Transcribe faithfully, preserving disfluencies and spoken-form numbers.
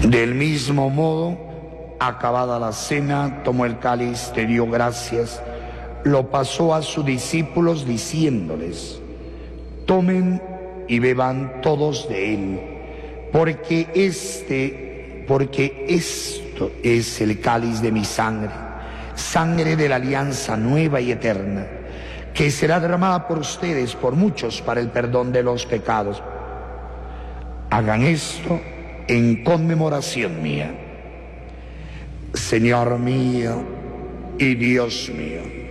Del mismo modo, acabada la cena, tomó el cáliz, te dio gracias, lo pasó a sus discípulos diciéndoles: tomen y beban todos de él, porque este, porque esto es el cáliz de mi sangre, sangre de la alianza nueva y eterna, que será derramada por ustedes, por muchos, para el perdón de los pecados. Hagan esto en conmemoración mía. Señor mío y Dios mío,